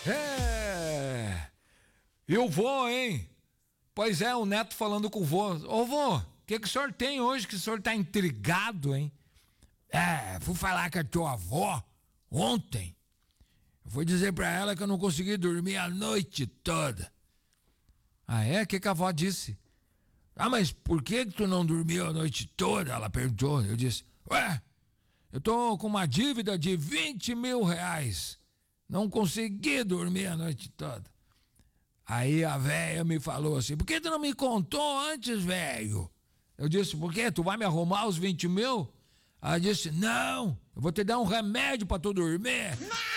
É. E o vô, hein? Pois é, o neto falando com o vô. Ô vô, o que o senhor tem hoje que o senhor tá intrigado, hein? Fui falar com a tua avó ontem. Eu fui dizer pra ela que eu não consegui dormir a noite toda. Ah, é? O que a avó disse? Ah, mas por que tu não dormiu a noite toda? Ela perguntou. Eu disse, eu tô com uma dívida de 20 mil reais. Não consegui dormir a noite toda. Aí a véia me falou assim, por que tu não me contou antes, velho? Eu disse, por quê? Tu vai me arrumar os 20 mil? Ela disse, não, eu vou te dar um remédio pra tu dormir.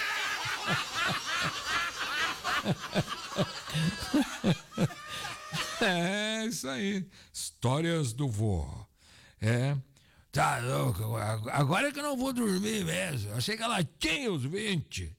É isso aí, histórias do vô. Tá louco, agora é que eu não vou dormir mesmo. Eu achei que ela tinha os 20.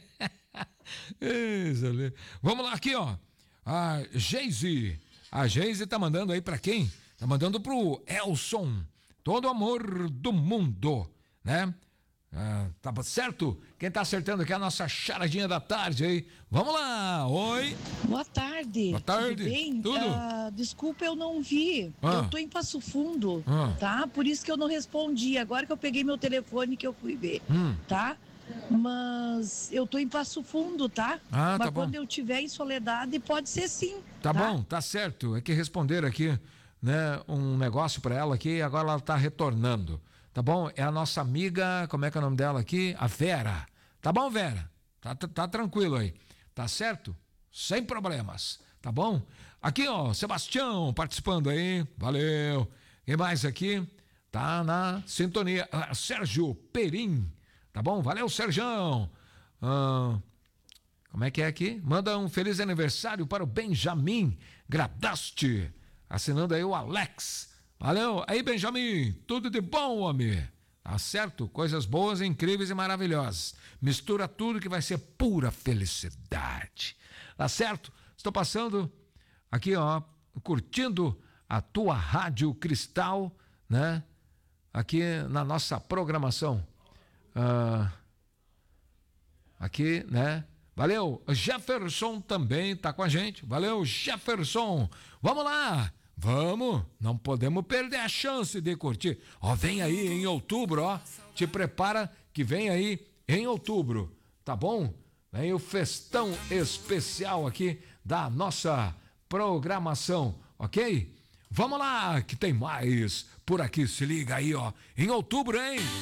Isso ali. Vamos lá aqui, ó. A Geise tá mandando aí pra quem? Tá mandando pro Elson. Todo amor do mundo, né? Tá certo? Quem tá acertando aqui é a nossa charadinha da tarde aí. Vamos lá, oi. Boa tarde. Boa tarde. Tudo bem? Tudo? Desculpa, eu não vi. Eu tô em Passo Fundo, tá? Por isso que eu não respondi. Agora que eu peguei meu telefone que eu fui ver, tá? Mas eu tô em Passo Fundo, tá? Mas tá bom. Quando eu tiver em Soledade, pode ser sim. Tá bom, tá certo. É que responderam aqui, né, um negócio pra ela aqui e agora ela tá retornando. Tá bom? É a nossa amiga, como é que é o nome dela aqui? A Vera. Tá bom, Vera? Tá tranquilo aí. Tá certo? Sem problemas. Tá bom? Aqui, ó, Sebastião participando aí. Valeu. Quem mais aqui? Tá na sintonia. Sérgio Perim. Tá bom? Valeu, Serjão. Como é que é aqui? Manda um feliz aniversário para o Benjamin Gradaste. Assinando aí o Alex. Valeu. Aí, Benjamin. Tudo de bom, homem. Tá certo? Coisas boas, incríveis e maravilhosas. Mistura tudo que vai ser pura felicidade. Tá certo? Estou passando aqui, ó, curtindo a tua Rádio Cristal, né? Aqui na nossa programação. Aqui, né? Valeu, Jefferson também tá com a gente. Valeu, Jefferson. Vamos lá. Vamos, não podemos perder a chance de curtir. Ó, vem aí em outubro, ó. Te prepara que vem aí em outubro, tá bom? Vem o festão especial aqui da nossa programação, ok? Vamos lá, que tem mais por aqui. Se liga aí, ó. Em outubro, hein?